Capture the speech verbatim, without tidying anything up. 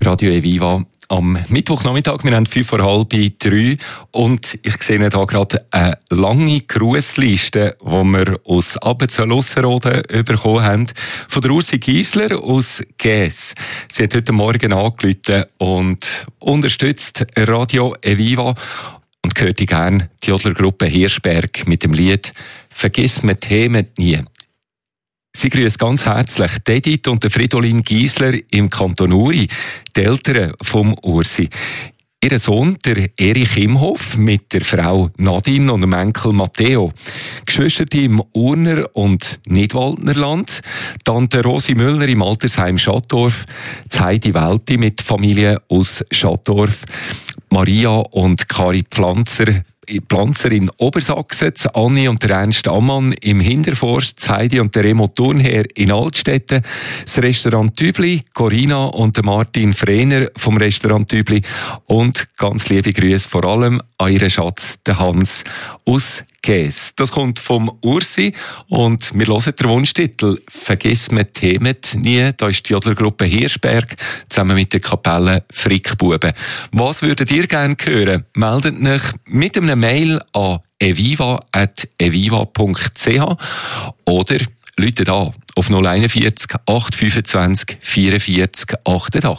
Radio Eviva am Mittwochnachmittag. Wir haben fünf vor halb drei und ich sehe hier gerade eine lange Grussliste, die wir aus Appenzell-Ausserrhoden bekommen haben, von der Ursi Giesler aus Gäs. Sie hat heute Morgen angerufen und unterstützt Radio Eviva und hört gerne die Jodlergruppe Hirschberg mit dem Lied «Vergiss mir Themen nie». Sie grüßen ganz herzlich Edith und Fridolin Giesler im Kanton Uri, die Eltern vom Ursi. Ihr Sohn, der Erich Imhoff, mit der Frau Nadine und dem Enkel Matteo. Geschwister im Urner und Nidwaldnerland. Tante Rosi Müller im Altersheim Schattdorf. Heidi Welti mit Familie aus Schattdorf. Maria und Kari Pflanzer, Pflanzer in Obersachsen, Anni und der Ernst Ammann im Hinterforst, Heidi und der Remo Thurnherr in Altstetten, das Restaurant Tübli, Corinna und der Martin Frehner vom Restaurant Tübli und ganz liebe Grüße vor allem an ihren Schatz, den Hans aus Gäs. Das kommt vom Ursi und wir hören den Wunschtitel «Vergiss mir Themen nie». Da ist die Jodlergruppe Hirschberg zusammen mit der Kapelle Frickbuben. Was würdet ihr gerne hören? Meldet euch mit einem Mail an eviva at eviva punkt c h oder läutet an auf null eins vier acht zwei fünf vierundvierzig achtundachtzig.